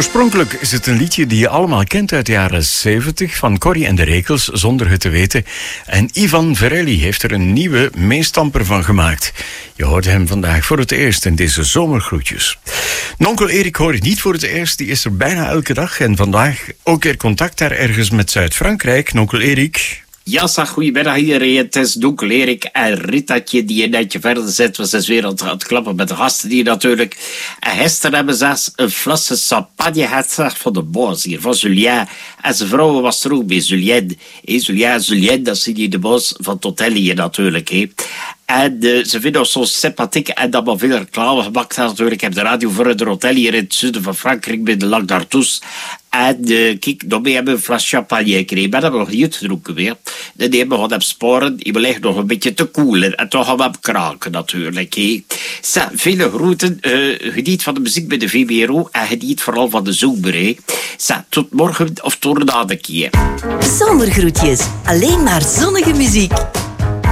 Oorspronkelijk is het een liedje die je allemaal kent uit de jaren 70 van Corrie en de Rekels, zonder het te weten. En Ivan Verelli heeft er een nieuwe meestamper van gemaakt. Je hoort hem vandaag voor het eerst in deze zomergroetjes. Nonkel Erik hoor je niet voor het eerst, die is er bijna elke dag. En vandaag ook weer contact daar ergens met Zuid-Frankrijk. Nonkel Erik... Ja, zeg, goedemiddag iedereen. Het is Nonkel Erik en Ritatje die een netje verder zit. We zijn weer aan het klappen met de gasten hier natuurlijk. En gisteren hebben ze een flasje champagne gehad van de boos hier, van Julien. En zijn vrouw was er ook bij, Julien. Julien, dat zie je de boos van het hotel hier natuurlijk. En ze vinden ons zo sympathiek en dat we veel reclame gemaakt hebben natuurlijk. Ik heb de radio voor het hotel hier in het zuiden van Frankrijk bij de Lac d'Artus. En kijk, dan hebben we een fles champagne gekregen. Maar dat hebben we nog niet gedronken weer. Dan hebben we gaan hem sporen. Die ligt nog een beetje te koelen. En toch gaan we hem kraken natuurlijk. Vele groeten. Geniet van de muziek bij de VBRO. En geniet vooral van de zomer. Tot morgen of tot na de keer. Zomergroetjes. Alleen maar zonnige muziek.